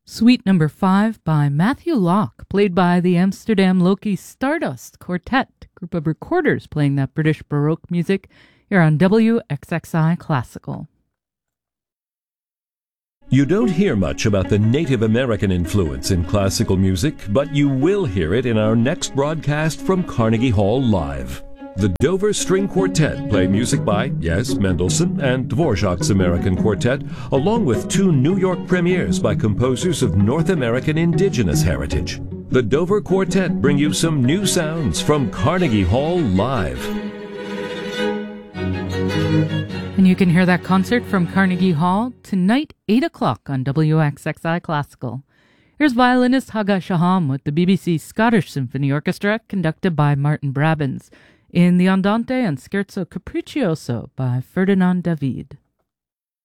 Suite number 5 by Matthew Locke, played by the Amsterdam Loki Stardust Quartet, group of recorders playing that British Baroque music here on WXXI Classical. You don't hear much about the Native American influence in classical music, but you will hear it in our next broadcast from Carnegie Hall Live. The Dover String Quartet play music by, yes, Mendelssohn and Dvorak's American Quartet, along with 2 New York premieres by composers of North American indigenous heritage. The Dover Quartet bring you some new sounds from Carnegie Hall Live. And you can hear that concert from Carnegie Hall tonight, 8 o'clock on WXXI Classical. Here's violinist Haga Shaham with the BBC Scottish Symphony Orchestra, conducted by Martin Brabants, in the Andante and Scherzo Capriccioso by Ferdinand David.